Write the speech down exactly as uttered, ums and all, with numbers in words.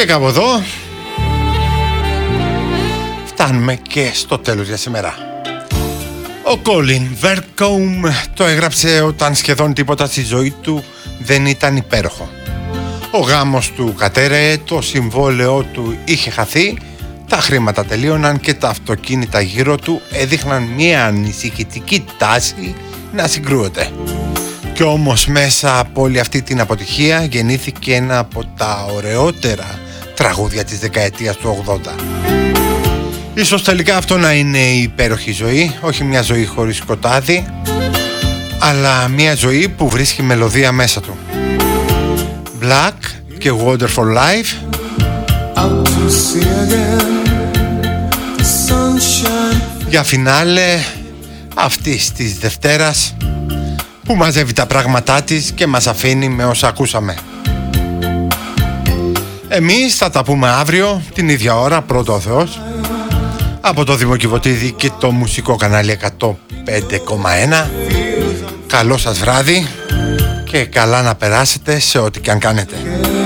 Και κάπου εδώ φτάνουμε και στο τέλος για σήμερα. Ο Colin Vercombe το έγραψε όταν σχεδόν τίποτα στη ζωή του δεν ήταν υπέροχο. Ο γάμος του κατέρεε, το συμβόλαιό του είχε χαθεί, τα χρήματα τελείωναν και τα αυτοκίνητα γύρω του έδειχναν μια ανησυχητική τάση να συγκρούονται. Κι όμως μέσα από όλη αυτή την αποτυχία γεννήθηκε ένα από τα ωραιότερα τραγούδια της δεκαετίας του ογδόντα. Ίσως τελικά αυτό να είναι η υπέροχη ζωή, όχι μια ζωή χωρίς σκοτάδι, αλλά μια ζωή που βρίσκει μελωδία μέσα του. Black και Water for Life. Για φινάλε αυτής της Δευτέρας που μαζεύει τα πράγματά της και μας αφήνει με όσα ακούσαμε. Εμείς θα τα πούμε αύριο την ίδια ώρα, πρώτο ο Θεός, από το Δημοκιβωτίδη και το μουσικό κανάλι εκατό πέντε κόμμα ένα. Καλό σας βράδυ και καλά να περάσετε σε ό,τι και αν κάνετε.